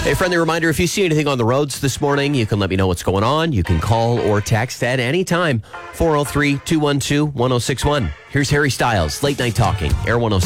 A friendly reminder, if you see anything on the roads this morning, you can let me know what's going on. You can call or text at any time, 403-212-1061. Here's Harry Styles, Late Night Talking, Air 106.